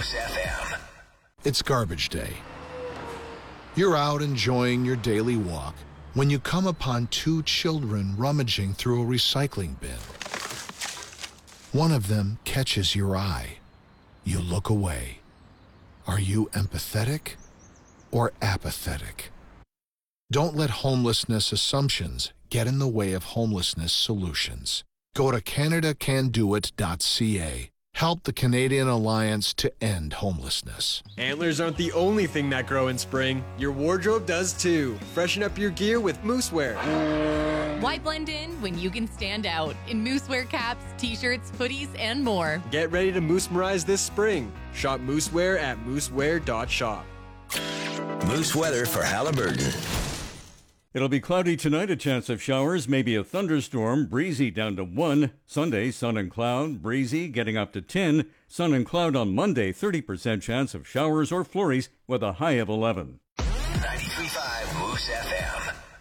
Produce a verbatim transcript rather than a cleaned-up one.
Moose F M. It's garbage day. You're out enjoying your daily walk when you come upon two children rummaging through a recycling bin. One of them catches your eye. You look away. Are you empathetic or apathetic? Don't let homelessness assumptions get in the way of homelessness solutions. Go to Canada Can Do It dot C A. Help the Canadian Alliance to end homelessness. Antlers aren't the only thing that grow in spring. Your wardrobe does too. Freshen up your gear with Moosewear. Why blend in when you can stand out in Moosewear caps, t-shirts, hoodies, and more? Get ready to Moose-merize this spring. Shop Moosewear at moosewear dot shop. Moose weather for Halliburton. It'll be cloudy tonight, a chance of showers, maybe a thunderstorm, breezy down to one. Sunday, sun and cloud, breezy, getting up to ten. Sun and cloud on Monday, thirty percent chance of showers or flurries with a high of eleven. ninety-three point five Moose F M.